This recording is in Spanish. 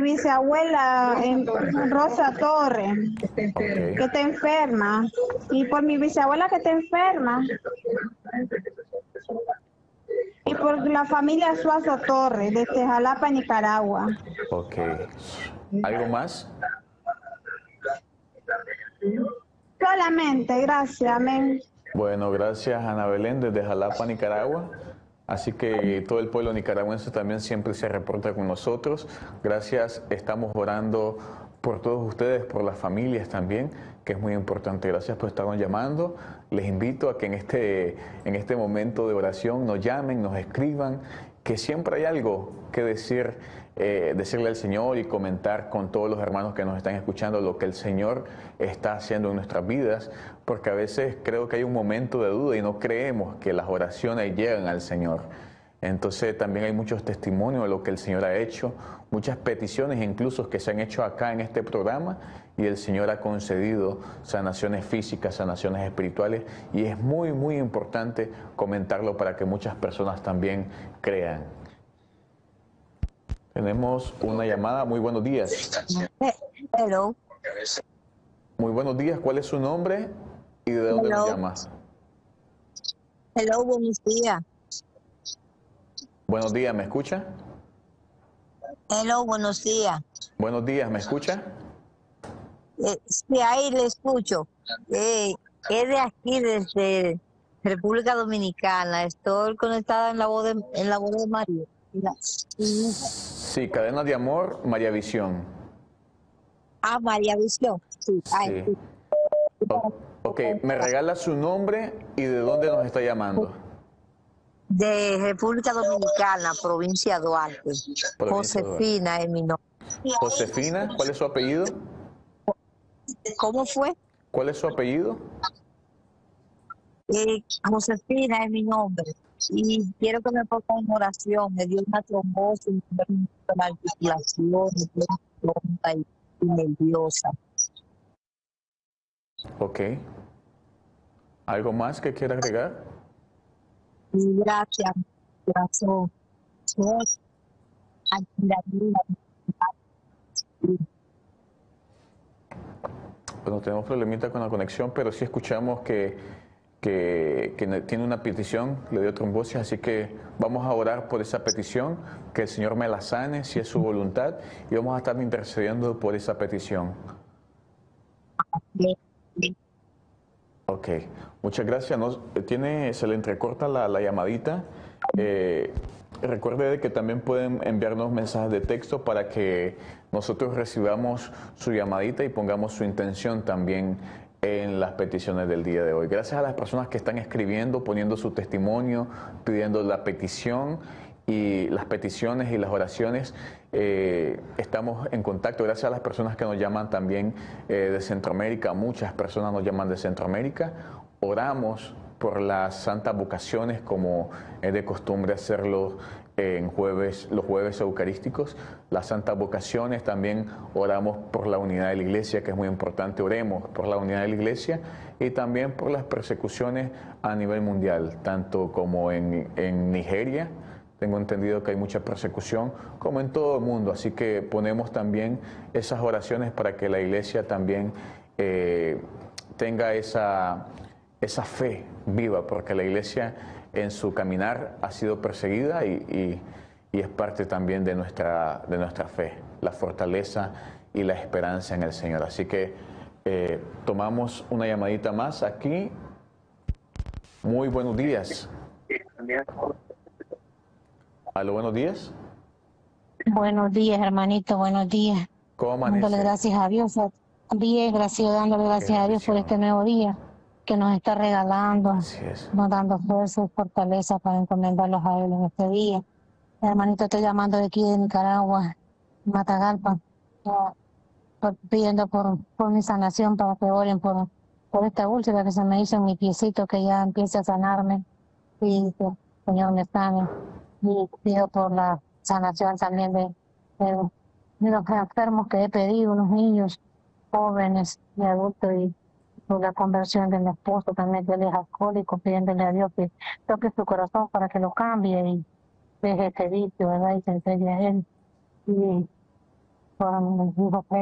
bisabuela, Rosa Torres, Ok. que está enferma, y por mi bisabuela que está enferma, y por la familia Suazo Torres, desde Jalapa, Nicaragua. Ok. ¿Algo más? Solamente, gracias, amén. Bueno, gracias Ana Belén desde Jalapa, Nicaragua. Así que todo el pueblo nicaragüense también siempre se reporta con nosotros. Gracias, estamos orando por todos ustedes, por las familias también, que es muy importante. Gracias por estarnos llamando. Les invito a que en este momento de oración nos llamen, nos escriban, que siempre hay algo que decir, decirle al Señor y comentar con todos los hermanos que nos están escuchando lo que el Señor está haciendo en nuestras vidas, porque a veces creo que hay un momento de duda y no creemos que las oraciones llegan al Señor. Entonces también hay muchos testimonios de lo que el Señor ha hecho, muchas peticiones incluso que se han hecho acá en este programa y el Señor ha concedido sanaciones físicas, sanaciones espirituales y es muy, muy importante comentarlo para que muchas personas también crean. Tenemos una llamada. Muy buenos días. Hello. Muy buenos días. ¿Cuál es su nombre y de dónde nos llama? Hello, buenos días. Buenos días, ¿me escucha? Hello, buenos días. Buenos días, ¿me escucha? Sí, ahí le escucho. Es de aquí, desde República Dominicana. Estoy conectada en la voz de María. Sí, Cadena de Amor, María Visión. Ah, María Visión. Sí. Sí. Ok, ¿me regala su nombre y de dónde nos está llamando? De República Dominicana, provincia de Duarte. Provincia de Duarte. Josefina es mi nombre. Josefina, ¿cuál es su apellido? ¿Cómo fue? ¿Cuál es su apellido? Josefina es mi nombre. Y quiero que me pongan en oración. Me dio una trombosis, una articulación, y nerviosa. Ok. ¿Algo más que quiera agregar? Gracias, corazón. Bueno, tenemos problemita con la conexión, pero sí escuchamos que tiene una petición, le dio trombosis, así que vamos a orar por esa petición, que el Señor me la sane, si es su voluntad, y vamos a estar intercediendo por esa petición. Ok, muchas gracias. Se le entrecorta la llamadita. Recuerde que también pueden enviarnos mensajes de texto para que nosotros recibamos su llamadita y pongamos su intención también en las peticiones del día de hoy. Gracias a las personas que están escribiendo, poniendo su testimonio, pidiendo la petición y las peticiones y las oraciones. Estamos en contacto. Gracias a las personas que nos llaman también de Centroamérica. Muchas personas nos llaman de Centroamérica. Oramos por las santas vocaciones, como es de costumbre hacerlo los jueves eucarísticos. Las santas vocaciones, también oramos por la unidad de la iglesia, que es muy importante. Oremos por la unidad de la iglesia y también por las persecuciones a nivel mundial, tanto como en Nigeria. Tengo entendido que hay mucha persecución, como en todo el mundo, así que ponemos también esas oraciones para que la iglesia también tenga esa fe viva, porque la iglesia en su caminar ha sido perseguida y es parte también de nuestra fe, la fortaleza y la esperanza en el Señor. Así que tomamos una llamadita más aquí. Muy buenos días. ¿Aló, buenos días? Buenos días, hermanito, buenos días. ¿Cómo amanece? Dándole gracias a Dios. Bien, gracias, dándole gracias a Dios por este nuevo día que nos está regalando, nos dando fuerza y fortaleza para encomendarlos a Él en este día. Hermanito, estoy llamando de aquí de Nicaragua, Matagalpa, pidiendo por mi sanación, para que oren por esta úlcera que se me hizo en mi piecito, que ya empiece a sanarme y que el Señor me sane. Y pido por la sanación también de los enfermos que he pedido, unos niños, jóvenes y adultos, y por la conversión de mi esposo también, que él es alcohólico, pidiéndole a Dios que toque su corazón para que lo cambie y deje este vicio, ¿verdad? Y se entregue a Él. Y por mis hijos